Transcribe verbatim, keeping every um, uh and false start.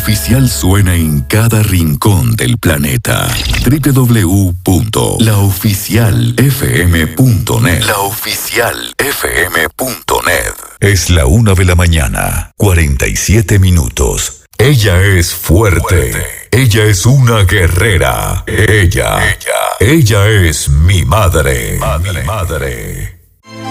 Oficial suena en cada rincón del planeta. doble u doble u doble u punto la oficial f m punto net. La Oficial F M punto net. Es la una de la mañana, cuarenta y siete minutos. Ella es fuerte. Ella es una guerrera. Ella, ella, ella es mi madre. Madre, madre.